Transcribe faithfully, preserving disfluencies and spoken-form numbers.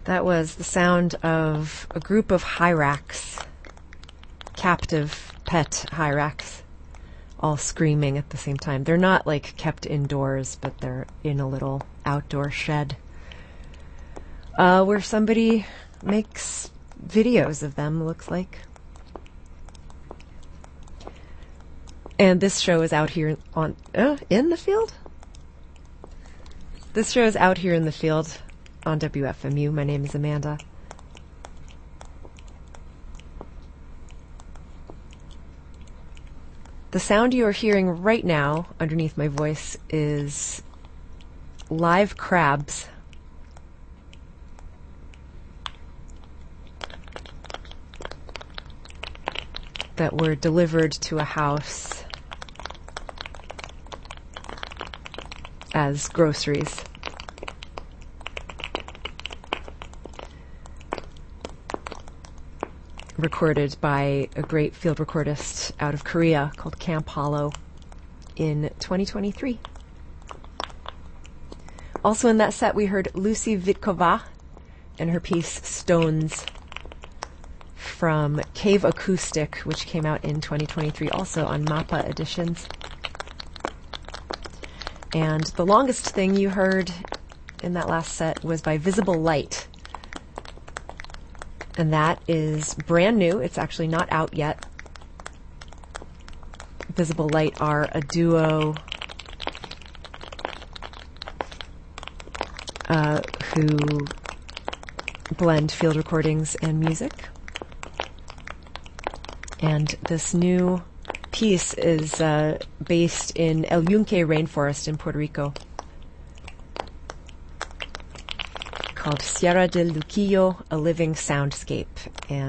That was the sound of a group of hyrax, captive pet hyrax, all screaming at the same time. They're not like kept indoors, but they're in a little outdoor shed uh, where somebody makes videos of them, looks like. And this show is out here on uh, in the field? This show is out here in the field on W F M U. My name is Amanda. The sound you are hearing right now underneath my voice is live crabs. That were delivered to a house as groceries. Recorded by a great field recordist out of Korea called Camp Hollow in twenty twenty-three. Also in that set we heard Lucy Vitkova and her piece Stones from Cave Acoustic, which came out in twenty twenty-three, also on MAPPA Editions. And the longest thing you heard in that last set was by Visible Light. And that is brand new. It's actually not out yet. Visible Light are a duo uh, who blend field recordings and music. And this new piece is uh, based in El Yunque rainforest in Puerto Rico, called Sierra del Luquillo, A Living Soundscape. And